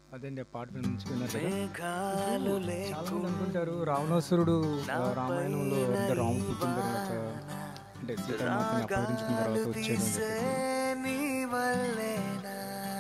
అదండి ఆ పాట మంచిగా విన్నారు కదా. ఇప్పుడు మేఘాలు చాలామంది లేకుండా అనుకుంటారు రావణాసురుడు నాపై రామాయణంలో అంటే రాముడు పుట్టిన తర్వాత నడిపినావా అంటే సీతామాతని అపహరించుకున్న రాగాలు తర్వాత వచ్చాడు అని తీసే చెప్పేసి. నీ వల్లేనా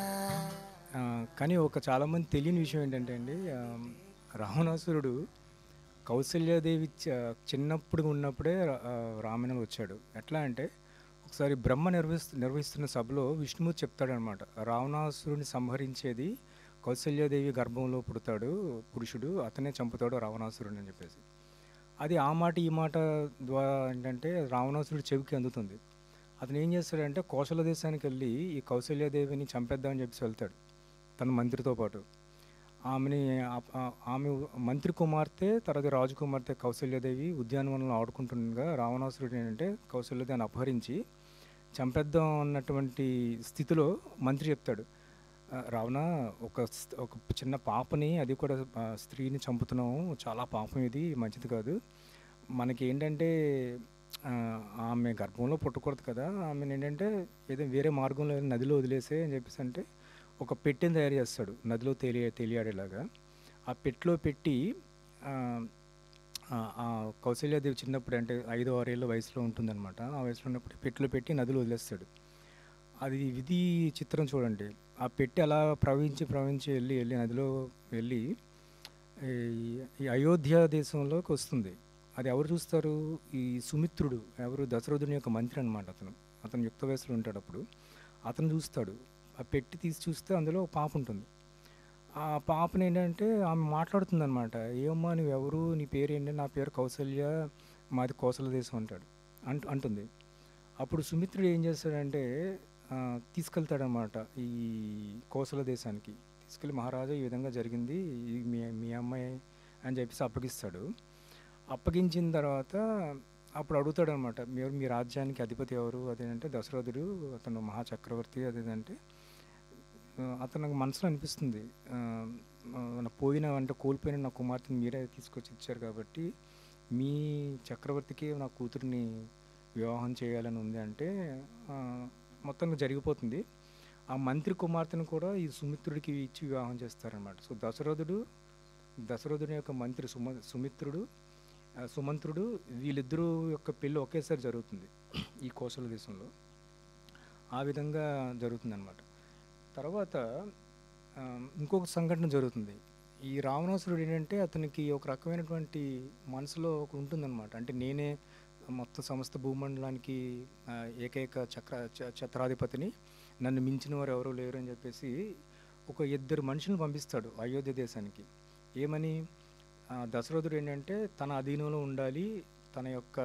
కానీ ఒక చాలామంది తెలియని విషయం ఏంటంటే అండి రావణాసురుడు కౌసల్యాదేవి చిన్నప్పుడు ఉన్నప్పుడే రామాయణంలో వచ్చాడు. ఎట్లా అంటే ఒకసారి బ్రహ్మ నిర్వహిస్తున్న సభలో విష్ణుమూర్తి చెప్తాడనమాట, రావణాసురుని సంహరించేది కౌసల్యాదేవి గర్భంలో పుడతాడు పురుషుడు, అతనే చంపుతాడు రావణాసురుని అని చెప్పేసి. అది ఆ మాట ఈ మాట ద్వారా ఏంటంటే రావణాసురుడి చెవికి అందుతుంది. అతను ఏం చేస్తాడంటే కోసల దేశానికి వెళ్ళి ఈ కౌసల్యాదేవిని చంపేద్దామని చెప్పేసి వెళ్తాడు తన మంత్రితో పాటు. ఆమెని ఆమె మంత్రి కుమార్తె తర్వాత రాజకుమార్తె కౌసల్యాదేవి ఉద్యానవనంలో ఆడుకుంటుండగా రావణాసురుడు ఏంటంటే కౌసల్యాదేవిని అపహరించి చంపేద్దాం అన్నటువంటి స్థితిలో మంత్రి చెప్తాడు, రావణ ఒక చిన్న పాపని, అది కూడా స్త్రీని చంపుతున్నాము, చాలా పాపం, ఇది మంచిది కాదు. మనకి ఏంటంటే ఆ, ఆమె గర్భంలో పుట్టకూడదు కదా, ఆమెను ఏంటంటే ఏదో వేరే మార్గంలో నదిలో వదిలేసే అని చెప్పేసి అంటే ఒక పెట్టెని తయారు చేస్తాడు నదిలో తేలియాడేలాగా. ఆ పెట్టెలో పెట్టి ఆ, ఆ కౌశల్యాదేవి చిన్నప్పుడు అంటే 5-6 ఏళ్ళ వయసులో ఉంటుందన్నమాట. ఆ వయసులో ఉన్నప్పుడు పెట్టెలో పెట్టి నదిలో వదిలేస్తాడు. అది విధి చిత్రం చూడండి. ఆ పెట్టె అలా ప్రవహించి వెళ్ళి నదిలో వెళ్ళి ఈ ఈ అయోధ్య దేశంలోకి వస్తుంది. అది ఎవరు చూస్తారు? ఈ సుమిత్రుడు, ఎవరు దశరథుని యొక్క మంత్రి అనమాట. అతను యుక్త వయసులో ఉంటాడు అప్పుడు. అతను చూస్తాడు. ఆ పెట్టి తీసి చూస్తే అందులో ఒక పాప ఉంటుంది. ఆ పాపని ఏంటంటే ఆమె మాట్లాడుతుందనమాట, ఏమమ్మా నువ్వెవరు, నీ పేరు ఏంటి? నా పేరు కౌసల్య, మాది కోసల దేశం అంటాడు అంటుంది. అప్పుడు సుమిత్రుడు ఏం చేస్తాడంటే తీసుకెళ్తాడనమాట ఈ కోసల దేశానికి. తీసుకెళ్ళి మహారాజా ఈ విధంగా జరిగింది, ఈ మీ అమ్మాయి అని చెప్పేసి అప్పగిస్తాడు. అప్పగించిన తర్వాత అప్పుడు అడుగుతాడనమాట, మీరు మీ రాజ్యానికి అధిపతి ఎవరు? అదేంటంటే దశరథుడు, అతను మహాచక్రవర్తి. అదేంటంటే అతనికి మనసులో అనిపిస్తుంది, పోయిన అంటే కోల్పోయిన నా కుమార్తెని మీరే తీసుకొచ్చి ఇచ్చారు కాబట్టి మీ చక్రవర్తికి నా కూతురిని వివాహం చేయాలని ఉంది అంటే మొత్తంగా జరిగిపోతుంది. ఆ మంత్రి కుమార్తెను కూడా ఈ సుమిత్రుడికి ఇచ్చి వివాహం చేస్తారనమాట. సో దశరథుని యొక్క మంత్రి సుమిత్రుడు, సుమంత్రుడు, వీళ్ళిద్దరూ యొక్క పెళ్ళి ఒకేసారి జరుగుతుంది ఈ కోసల దేశంలో. ఆ విధంగా జరుగుతుందన్నమాట. తర్వాత ఇంకొక సంఘటన జరుగుతుంది. ఈ రావణాసురుడు ఏంటంటే అతనికి ఒక రకమైనటువంటి మనసులో ఒక ఉంటుందన్నమాట, అంటే నేనే మొత్తం సమస్త భూమండలానికి ఏకైక ఛత్రాధిపతిని, నన్ను మించిన వారు ఎవరూ లేరు అని చెప్పేసి ఒక 2 మనుషులను పంపిస్తాడు అయోధ్య దేశానికి. ఏమని? దశరథుడు ఏంటంటే తన అధీనంలో ఉండాలి, తన యొక్క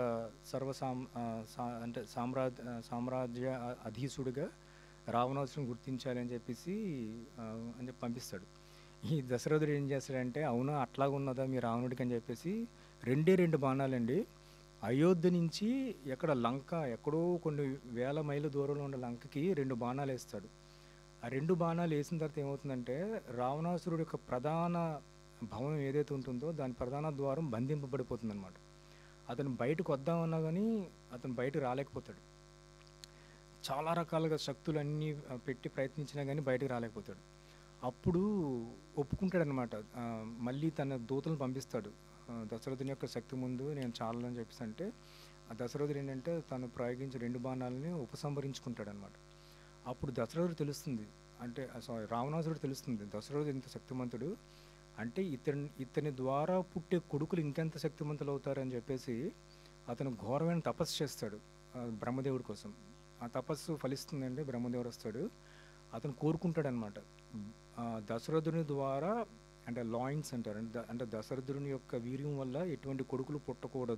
అంటే సామ్రాజ్య అధీసుడిగా రావణాసురుని గుర్తించాలి అని చెప్పేసి అని చెప్పి పంపిస్తాడు. ఈ దశరథుడు ఏం చేస్తాడంటే, అవునా అట్లాగా ఉన్నదా మీ రావణుడికి అని చెప్పేసి 2 బాణాలండి అయోధ్య నుంచి లంక ఎక్కడో కొన్ని వేల మైళ్ళ దూరంలో ఉన్న లంకకి 2 బాణాలు వేస్తాడు. ఆ 2 బాణాలు వేసిన తర్వాత ఏమవుతుందంటే రావణాసురుడు యొక్క ప్రధాన భవనం ఏదైతే ఉంటుందో దాని ప్రధాన ద్వారం బంధింపబడిపోతుంది అనమాట. అతను బయటకు వద్దామన్నా కానీ అతను బయటకు రాలేకపోతాడు. చాలా రకాలుగా శక్తులన్నీ పెట్టి ప్రయత్నించినా కానీ బయటకు రాలేకపోతాడు. అప్పుడు ఒప్పుకుంటాడనమాట, మళ్ళీ తన దూతలను పంపిస్తాడు. దశరథుని యొక్క శక్తి ముందు నేను చాలని చెప్పేసి అంటే ఆ దశరథుడు ఏంటంటే తను ప్రయోగించి 2 బాణాలని ఉపసంహరించుకుంటాడనమాట. అప్పుడు దశరథుడు తెలుస్తుంది, అంటే సారీ రావణాసురుడు తెలుస్తుంది దశరథుడు ఇంత శక్తిమంతుడు అంటే ఇతని ద్వారా పుట్టే కొడుకులు ఇంకెంత శక్తిమంతులు అవుతారని చెప్పేసి అతను ఘోరమైన తపస్సు చేస్తాడు బ్రహ్మదేవుడి కోసం. ఆ తపస్సు ఫలిస్తుందండి, బ్రహ్మదేవుడు వస్తాడు. అతను కోరుకుంటాడనమాట, దశరథుని ద్వారా అంటే లాయిన్స్ అంటారు, అంటే దశరథుని యొక్క వీర్యం వల్ల ఎటువంటి కొడుకులు పుట్టకూడదు